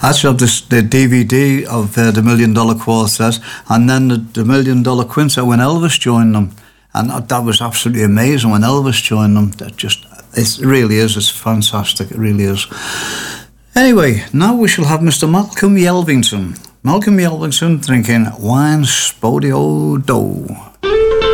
I actually have the DVD of the $1 Million Quartet, and then the $1 Million Quintet when Elvis joined them. And that was absolutely amazing when Elvis joined them. It really is. It's fantastic. It really is. Anyway, now we shall have Mr. Malcolm Yelvington. Malcolm Yelvington drinking Wine Spodio Dough.